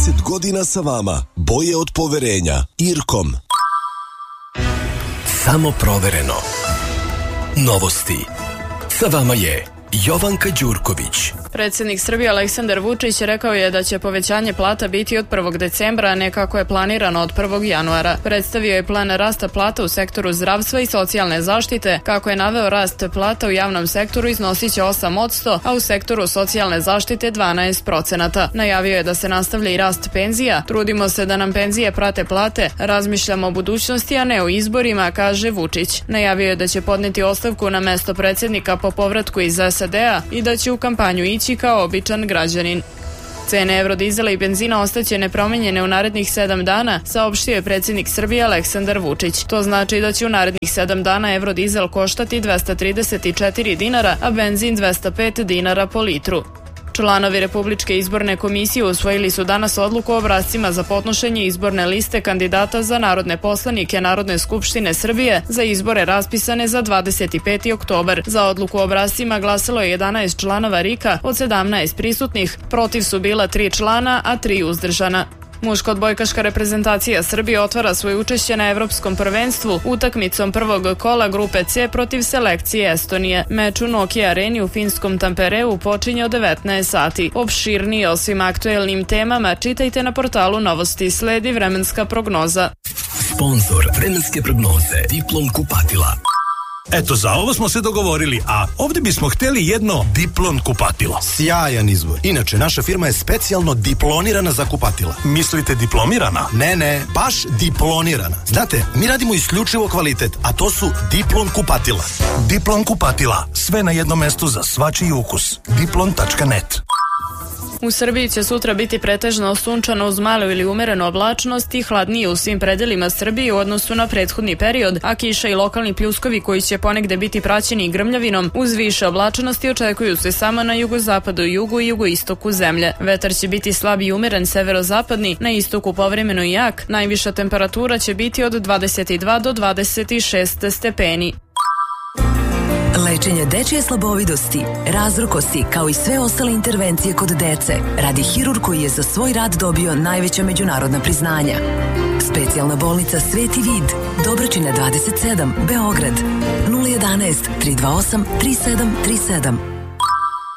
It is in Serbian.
20 godina sa vama. Boje od poverenja. Irkom. Samo provereno. Novosti. Sa vama je Jovanka Đurković. Predsjednik Srbije Aleksandar Vučić rekao je da će povećanje plata biti od 1. decembra, a ne kako je planirano od 1. januara. Predstavio je plan rasta plata u sektoru zdravstva i socijalne zaštite. Kako je naveo, rast plata u javnom sektoru iznosiće 8%, a u sektoru socijalne zaštite 12%. Najavio je da se nastavlja i rast penzija. Trudimo se da nam penzije prate plate, razmišljamo o budućnosti, a ne o izborima, kaže Vučić. Najavio je da će podneti ostavku na mesto predsjednika po povratku iz SAD-a i da će u kampanju ići kao običan građanin. Cene eurodizela i benzina ostaće nepromenjene u narednih 7 dana, saopštio je predsjednik Srbije Aleksandar Vučić. To znači da će u narednih 7 dana eurodizel koštati 234 dinara, a benzin 205 dinara po litru. Članovi Republičke izborne komisije usvojili su danas odluku o obrascima za podnošenje izborne liste kandidata za narodne poslanike Narodne skupštine Srbije za izbore raspisane za 25. oktobar. Za odluku o obrascima glasalo je 11 članova RIK-a od 17 prisutnih, protiv su bila 3 člana, a 3 uzdržana. Muška odbojkaška reprezentacija Srbije otvara svoje učešće na Evropskom prvenstvu utakmicom prvog kola grupe C protiv selekcije Estonije. Meč u Nokia areni u finskom Tampereu počinje od 19 sati. Opširnije o svim aktuelnim temama čitajte na portalu Novosti. Sledi vremenska prognoza. Sponzor vremenske prognoze Diplom kupatila. Eto, za ovo smo se dogovorili, a ovdje bismo htjeli jedno Diplon kupatilo. Sjajan izbor. Inače, naša firma je specijalno diplonirana za kupatila. Mislite diplomirana? Ne, baš diplonirana. Znate, mi radimo isključivo kvalitet, a to su Diplon kupatila. Diplon kupatila. Sve na jednom mestu za svačiji ukus. Diplon.net. U Srbiji će sutra biti pretežno sunčano uz malu ili umerenu oblačnost i hladnije u svim predelima Srbije u odnosu na prethodni period, a kiša i lokalni pljuskovi koji će ponegde biti praćeni grmljavinom uz više oblačenosti očekuju se samo na jugozapadu, jugu i jugoistoku zemlje. Vetar će biti slab i umeren severozapadni, na istoku povremeno i jak. Najviša temperatura će biti od 22 do 26 stepeni. Lečenje dečje slabovidosti, razrokosti, kao i sve ostale intervencije kod dece, radi hirurg koji je za svoj rad dobio najveća međunarodna priznanja. Specijalna bolnica Sveti Vid, Dobročina 27, Beograd, 011 328 3737.